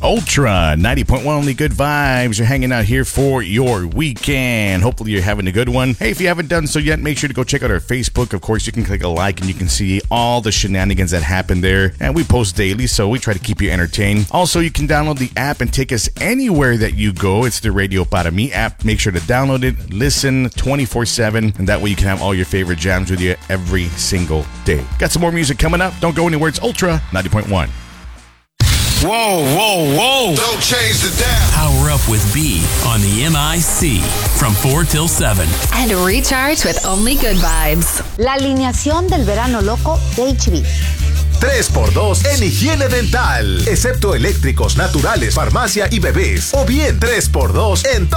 Ultra 90.1 Only Good Vibes. You're hanging out here for your weekend. Hopefully you're having a good one. Hey, if you haven't done so yet, make sure to go check out our Facebook. Of course, you can click a like and you can see all the shenanigans that happen there. And we post daily, so we try to keep you entertained. Also, you can download the app and take us anywhere that you go. It's the Radio Para Mi app. Make sure to download it, listen 24/7, and that way you can have all your favorite jams with you every single day. Got some more music coming up. Don't go anywhere. It's Ultra 90.1. Whoa, whoa, whoa. Don't change the dial. Power up with B on the MIC from 4 till 7. And recharge with Only Good Vibes. La alineación del verano loco de HB. 3x2 en higiene dental, excepto eléctricos, naturales, farmacia y bebés. O bien 3x2 en